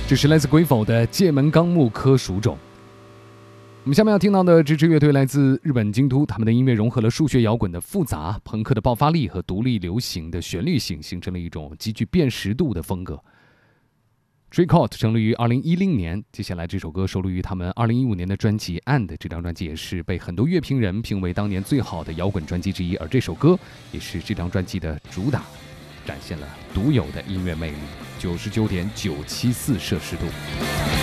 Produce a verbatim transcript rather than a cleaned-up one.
这是来自鬼否的界门纲目科属种。我们下面要听到的这支乐队来自日本京都，他们的音乐融合了数学摇滚的复杂、朋克的爆发力和独立流行的旋律性，形成了一种极具辨识度的风格。Tricot 成立于二零一零年，接下来这首歌收录于他们二零一五年的专辑《And》，这张专辑也是被很多乐评人评为当年最好的摇滚专辑之一，而这首歌也是这张专辑的主打，展现了独有的音乐魅力。九十九点九七四摄氏度。